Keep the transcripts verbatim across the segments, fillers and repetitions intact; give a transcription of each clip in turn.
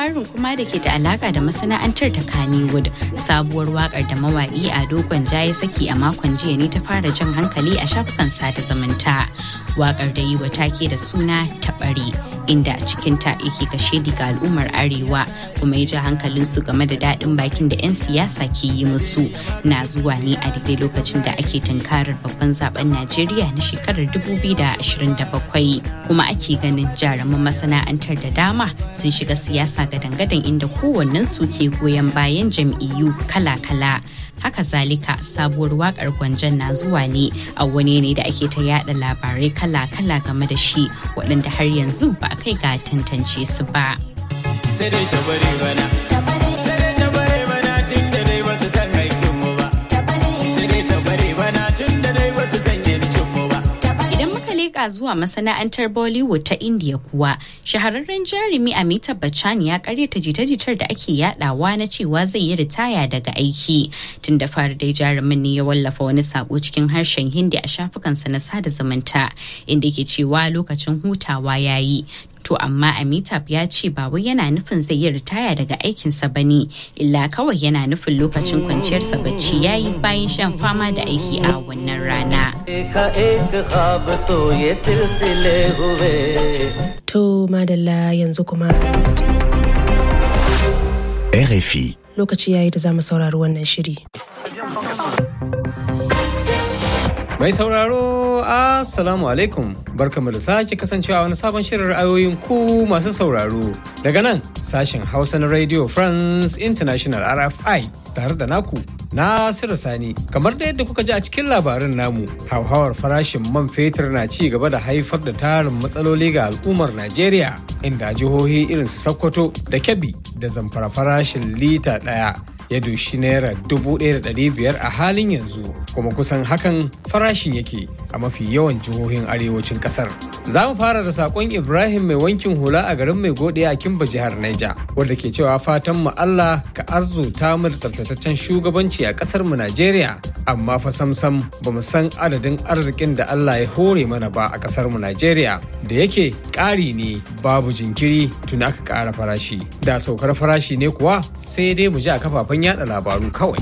labarin kuma da ke da alaka da masana'antar ta Kannywood, sabuwar wakar da mawaƙi Ado Gwanja ya saki a makon jiya ne ta fara jan hankali a shafukan sada zumunta. Wakar da yi wa take da suna Taɓari, inda a cikinta yake kashe ga al'ummar Arewa kuma ya ji hankalinsu game da daɗin bakin da 'yan siyasa ke yi musu, na zuwa ne a daidai lokacin da ake tunkarar babban zaben Najeriya na shekarar dubu biyu da ashirin da bakwai, kuma ake ganin jaruman masana'antar da dama sun shiga siyasa gadan-gadan inda kowannensu ke goyon bayan jam'iyyu kala-kala. Haka zalika sabuwar wakar Gwanjan na zuwa ne a wani ne da ake ta yada labarai kala-kala game da shi, waɗanda har yanzu ba a kai ga tantance su ba. Sai dai ta bari bana. Sai dai ta bari bana tun da dai ba su san aikin mu ba. Sai dai ta bari bana tun da dai ba su san yancin mu ba. Idan muka leƙa zuwa masana'antar Bollywood ta India kuwa, shahararren jarumi Amitabh Bachchan ya karyata jita-jitar da ake yadawa na cewa zai yi ritaya daga aiki. Tun da fari dai jarumin ne ya wallafa wani sako cikin harshen Hindi a shafukansa na sada zumunta, inda ke cewa lokacin hutawa ya yi. To amma Amitabh ya ce ba wai yana nufin zai yi ritaya daga aikinsa ba ne, illa kawai yana nufin lokacin kwanciyarsa bacci ya yi bayan shan fama da aiki a wannan rana. To madalla yanzu kuma R F I. Lokaci yayi da zamu saurari wannan shiri. Mai sauraro, Assalamu alaikum. Barkamu da sake kasancewa wani sabon shirin ra'ayoyin ku masu sauraro. Daga nan sashen Hausa na Radio France International R F I tare da naku Nasiru Sani. Kamar da yadda kuka ji a cikin labarin namu, hauhawar farashin man fetur na ci gaba da haifar da tarin matsaloli ga al'ummar Najeriya, inda jihohi irin su Sokoto da Kebbi da Zamfara farashin lita ɗaya ya doshi naira dubu ɗaya da ɗari biyar a halin yanzu, kuma kusan hakan farashin yake a mafi yawan jihohin arewacin ƙasar. Za mu fara da saƙon Ibrahim mai wankin hula a garin Mai Gode a Kimba jihar Niger, wanda ke cewa fatan mu Allah ka arzuta mu da tsaftataccen shugabanci a ƙasar mu Najeriya, amma fa samsam ba mu san adadin arzikin da Allah ya hore mana ba a ƙasar mu Najeriya, da yake ƙari ne babu jinkiri tuni aka ƙara farashi. Da saukar farashi ne kuwa sai dai mu ji a kafafen yada labaru kawai.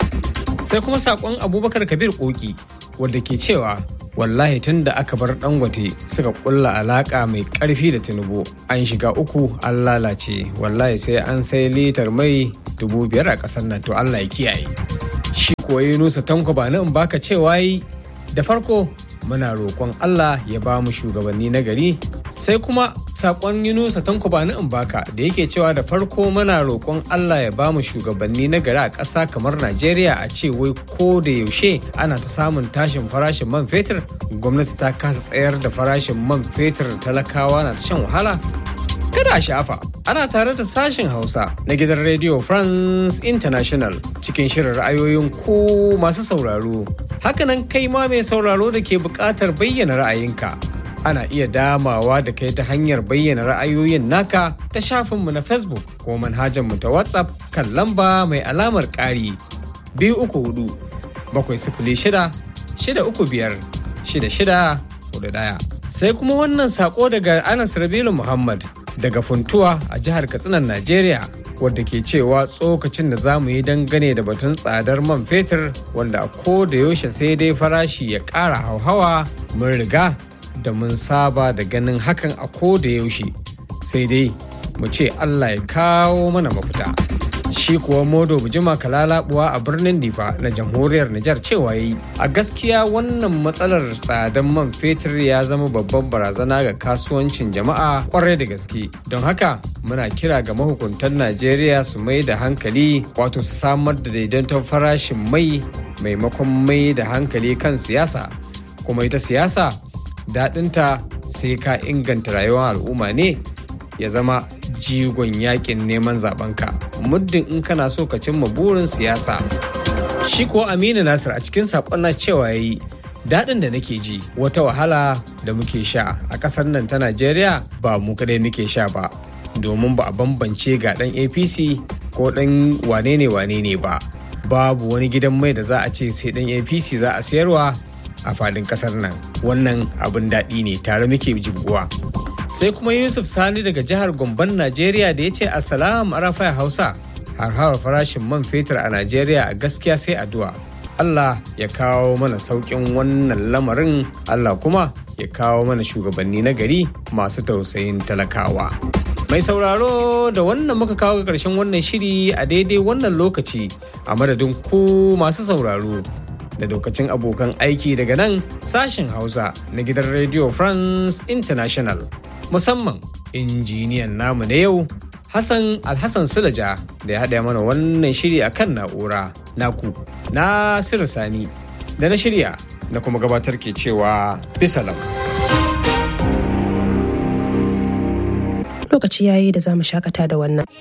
Sai kuma sakon Abubakar Kabir Koki wanda ke cewa wallahi tun da aka bar Dangote suka kulla alaka mai karfi da Tinubu, an shiga uku an lalace. Wallahi sai an sai litar mai dubu biyar a kasar nan, to Allah ya kiyaye. Shi koyi Nusa Tanko ba in baka cewa yi da farko muna roƙon Allah ya ba mu shugabanni na gari. Sai kuma sakon Yunusa Tanko ba in baka da yake cewa da farko muna roƙon Allah ya ba mu shugabanni na gari a ƙasa kamar Najeriya, a ce wai ko da yaushe ana ta samun tashin farashin man fetur, gwamnati ta kasa tsayar da farashin man fetur, talakawa na ta shan wahala. Kada a shafa, ana tare da sashen Hausa na gidan Radio France International cikin shirin ra'ayoyin ku masu sauraro. Hakanan kai ma mai sauraro da ke buƙatar bayyana ra'ayinka. Ana iya damawa da kai ta hanyar bayyana ra'ayoyin naka ta shafinmu na Facebook ko manhajarmu ta WhatsApp kan lamba mai alamar ƙari biyu uku hudu bakwai sifili shida shida uku biyar shida shida hudu ɗaya. Sai kuma wannan sako daga Anas Rabilu Muhammad daga Funtuwa a jihar Katsinan Najeriya, wadda ke cewa tsokacin da za mu yi dangane da batun tsadar man fetur, wanda a ko da yaushe sai dai farashi ya ƙara hauhawa, mun riga da mun saba da ganin hakan a ko da yaushe, sai dai mu ce Allah ya kawo mana mafita. Shi kuwa Modo Bujima Kalalabuwa a birnin Difa na jamhuriyar Nijar cewa yi, a gaskiya wannan matsalar tsadan man fetur ya zama babban barazana ga kasuwancin jama'a kwarai da gaske. Don haka muna kira ga mahukuntan Najeriya su mai da hankali, wato su samar da daidaiton farashin mai maimakon mai da hankali kan siyasa. Kuma ita siyasa daɗinta sai ka inganta rayuwar al'umma ne ya zama jigon yakin neman zabenka, muddin in kana so ka cimma burin siyasa. Shi ko Aminu Nasir a cikin saƙon na cewa yayi, daɗin da nake ji wata wahala da muke sha a ƙasar nan ta Najeriya ba mu kadai muke sha ba, domin ba a bambance ga ɗan A P C ko ɗan wane ne wane ne ba. Babu wani gidan mai da za a ce sai ɗan A P C za a sayarwa a fadin ƙasar nan. Wannan abin daɗi ne, tare muke jibguwa. sai kuma Yusuf Sani daga jihar Gomban Najeriya da ya ce Assalamu Arafai Hausa. Harhawar farashin man fetur a Najeriya a gaskiya sai addu'a. Allah ya kawo mana sauƙin wannan lamarin, Allah kuma ya kawo mana shugabanni na gari masu tausayin talakawa. Mai sauraro da wannan muka kawo ga ƙarshen wannan shiri a daidai wannan lokaci a madadin ku masu sauraro da lokacin abokan aiki daga nan sashen Hausa na gidan Radio France International. Musamman injiniyan namu na yau Hassan Alhassan Sulaja da ya haɗa mana wannan shiri a kan na'ura naku Nasiru Sani da na shirya na kuma gabatar ke cewa bisalam. Lokaci yayi da za mu shakata da wannan.